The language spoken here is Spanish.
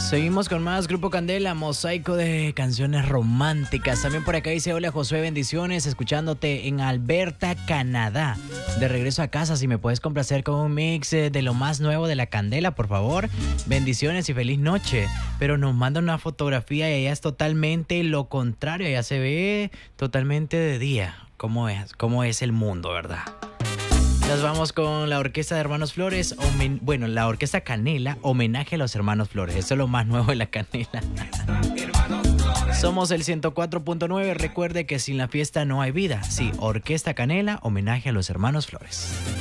Seguimos con más Grupo Candela, mosaico de canciones románticas. También por acá dice: hola Josué, bendiciones, escuchándote en Alberta, Canadá. De regreso a casa, si me puedes complacer con un mix de lo más nuevo de la Candela, por favor. Bendiciones y feliz noche. Pero nos manda una fotografía y allá es totalmente lo contrario, allá se ve totalmente de día. ¿Cómo es el mundo, verdad? Nos vamos con la Orquesta de Hermanos Flores, la Orquesta Canela, homenaje a los Hermanos Flores. Eso es lo más nuevo de la Canela. Somos el 104.9, recuerde que sin la fiesta no hay vida. Sí, Orquesta Canela, homenaje a los Hermanos Flores.